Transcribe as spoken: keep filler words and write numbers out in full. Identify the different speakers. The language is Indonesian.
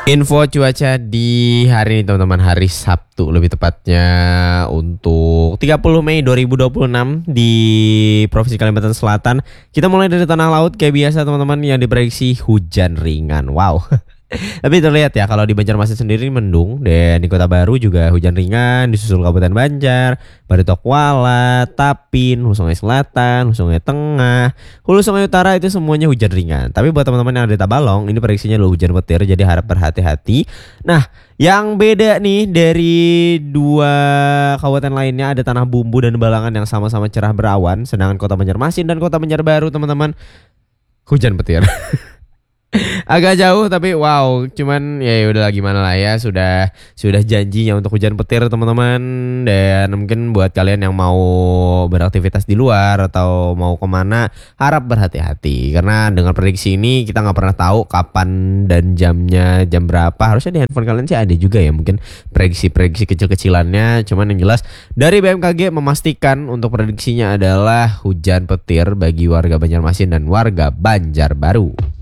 Speaker 1: Info cuaca di hari ini teman-teman, hari Sabtu lebih tepatnya untuk tiga puluh Mei dua ribu dua puluh enam di Provinsi Kalimantan Selatan. Kita mulai dari tanah laut kayak biasa teman-teman, yang diprediksi hujan ringan. Wow. Tapi terlihat ya kalau di Banjarmasin sendiri mendung, dan di Kota Baru juga hujan ringan, disusul Kabupaten Banjar, Barito Kuala, Tapin, Hulu Sungai Selatan, Hulu Sungai Tengah, Hulu Sungai Utara, itu semuanya hujan ringan. Tapi buat teman-teman yang ada di Tabalong, ini prediksinya lo hujan petir, jadi harap berhati-hati. Nah, yang beda nih dari dua kabupaten lainnya, ada Tanah Bumbu dan Balangan yang sama-sama cerah berawan, sedangkan Kota Banjarmasin dan Kota Banjarbaru teman-teman hujan petir. Agak jauh tapi wow, cuman ya udah gimana lah ya, sudah sudah janjinya untuk hujan petir teman-teman. Dan mungkin buat kalian yang mau beraktivitas di luar atau mau kemana, harap berhati-hati karena dengan prediksi ini kita nggak pernah tahu kapan dan jamnya jam berapa. Harusnya di handphone kalian sih ada juga ya mungkin prediksi-prediksi kecil-kecilannya. Cuman yang jelas dari B M K G memastikan untuk prediksinya adalah hujan petir bagi warga Banjarmasin dan warga Banjarbaru.